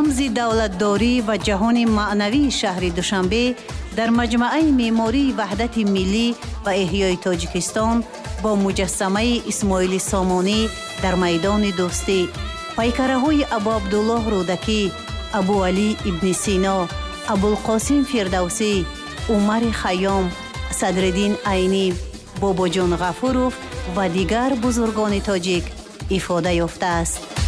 рамзи давлатдорӣ ва ҷаҳони маънавии шаҳри Душанбе дар маҷмаъаи меъмории ваҳдати миллӣ ва эҳёи Тоҷикистон бо муҷассамаи Исмоили Сомонӣ дар майдони Дӯстӣ, пайкараҳои Абу Абдуллоҳ Рӯдакӣ, Абу Алӣ ибни Сино, Абулқосим Фирдавсӣ, Умари Хайём, Садриддин Айнӣ, Бобоҷон Ғафуров ва дигар бузургони тоҷик ифода ёфтааст.